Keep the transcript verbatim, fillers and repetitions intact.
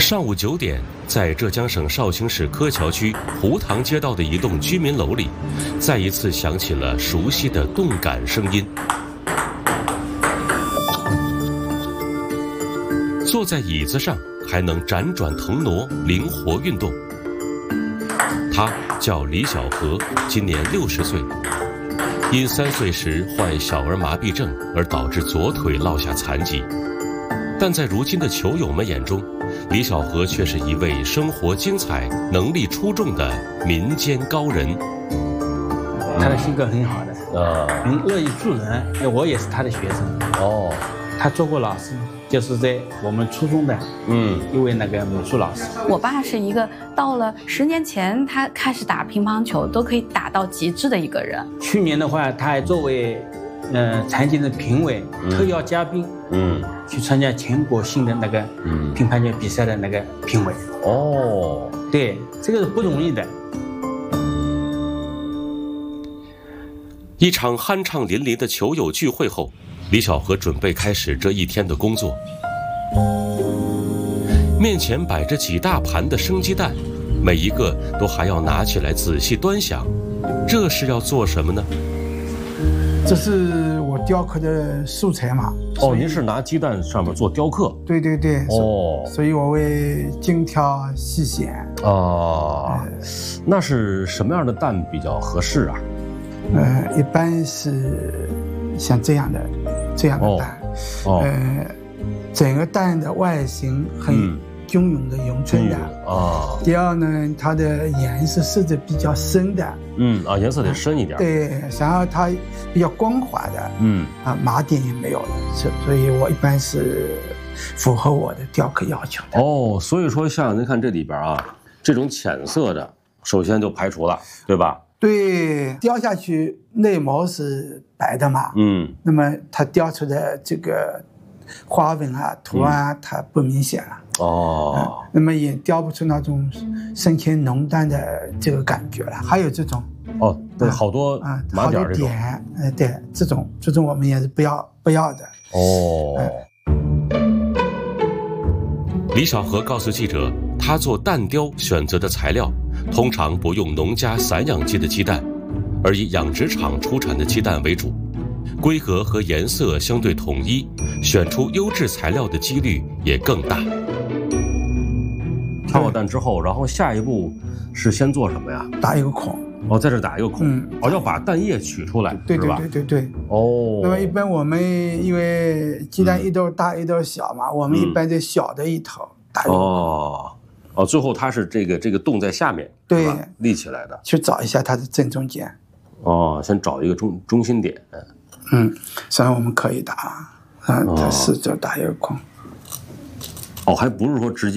上午九点，在浙江省绍兴市柯桥区湖塘街道的一栋居民楼里，再一次响起了熟悉的动感声音。坐在椅子上还能辗转腾挪，灵活运动。他叫李小河，今年六十岁，因三岁时患小儿麻痹症而导致左腿落下残疾。但在如今的球友们眼中，李小河却是一位生活精彩、能力出众的民间高人。 他的性格很好的，呃，很乐意助人。我也是他的学生。哦，他做过老师，就是在我们初中的，嗯，一位那个美术老师。 我爸是一个到了十年前他开始打乒乓球都可以打到极致的一个人。 去年的话，他还作为呃残疾人评委、嗯、特邀嘉宾，嗯，去参加全国性的那个嗯乒乓球比赛的那个评委。哦，对，这个是不容易的。 一场酣畅淋漓的球友聚会后，李小河准备开始这一天的工作。面前摆着几大盘的生鸡蛋，每一个都还要拿起来仔细端详。这是要做什么呢？ 这是我雕刻的素材嘛。 哦，您是拿鸡蛋上面做雕刻？ 对对对。 哦， 所以我会精挑细选。 哦、呃，那是什么样的蛋比较合适啊？ 呃，一般是像这样的，这样的蛋。哦。哦呃，整个蛋的外形很均匀的匀称的。啊、嗯。哦、第二呢，它的颜色色泽比较深的。 嗯啊，颜色得深一点。 对，然后它比较光滑的。嗯。啊，麻点也没有的，所所以我一般是符合我的雕刻要求的。 哦，所以说像您看这里边啊，这种浅色的，首先就排除了，对吧？ 对，雕下去内毛是白的嘛，嗯，那么它雕出的这个花纹啊、图案啊，嗯、它不明显了。哦、嗯，那么也雕不出那种深浅浓淡的这个感觉了。还有这种， 哦，对，好多啊， 马点这种，呃，对，这种这种我们也是不要不要的。哦。 嗯、李小河告诉记者，他做蛋雕选择的材料。通常不用农家散养鸡的鸡蛋，而以养殖场出产的鸡蛋为主，规格和颜色相对统一，选出优质材料的几率也更大。 挑好蛋之后，然后下一步是先做什么呀？ 打一个孔。 哦，在这打一个孔。嗯。哦，要把蛋液取出来， 对对对对对对。 哦。 那么一般我们因为鸡蛋一头大一头小嘛，嗯、我们一般在小的一头打一个孔。 哦。哦，最后它是这个这个洞在下面， 对， 立起来的。 去找一下它的正中间。 哦，先找一个中中心点。 嗯，然后我们可以打，啊，它四周打一个孔。 哦，还不是说直接。